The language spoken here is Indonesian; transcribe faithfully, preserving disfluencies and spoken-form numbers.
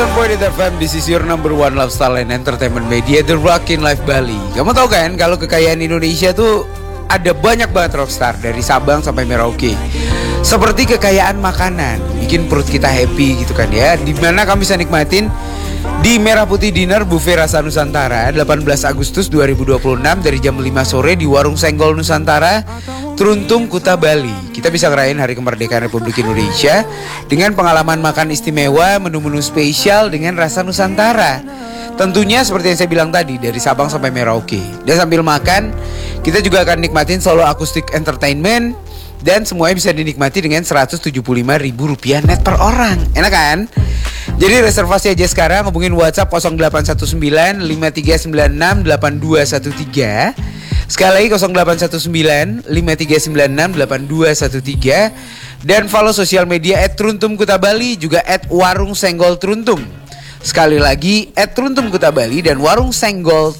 sembilan puluh delapan F M, this is your number one lifestyle and entertainment media, The Rockin' Life Bali. Kamu tahu kan kalau kekayaan Indonesia tuh ada banyak banget rockstar dari Sabang sampai Merauke. Seperti kekayaan makanan, bikin perut kita happy gitu kan ya. Dimana kami bisa nikmatin di Merah Putih Dinner Buffet Rasa Nusantara delapan belas Agustus dua ribu dua puluh enam dari jam lima sore di Warung Senggol Nusantara, Truntung, Kuta, Bali. Kita bisa ngerayain Hari Kemerdekaan Republik Indonesia dengan pengalaman makan istimewa, menu-menu spesial dengan rasa Nusantara. Tentunya seperti yang saya bilang tadi, dari Sabang sampai Merauke. Dan sambil makan, kita juga akan nikmatin solo acoustic entertainment. Dan semuanya bisa dinikmati dengan seratus tujuh puluh lima ribu rupiah net per orang. Enak kan? Jadi reservasi aja sekarang, hubungin WhatsApp nol delapan satu sembilan lima tiga sembilan enam delapan dua satu tiga. Sekali lagi nol delapan satu sembilan lima tiga sembilan enam delapan dua satu tiga. Dan follow sosial media at Truntum Kuta Bali, juga at Warung Senggol Truntum. Sekali lagi at Truntum Kuta Bali dan Warung Senggol